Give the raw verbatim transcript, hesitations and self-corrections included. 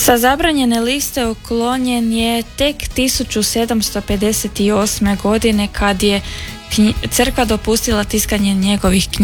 Sa zabranjene liste uklonjen je tek tisuću sedamsto pedeset osme godine kad je knji- crkva dopustila tiskanje njegovih knjiga.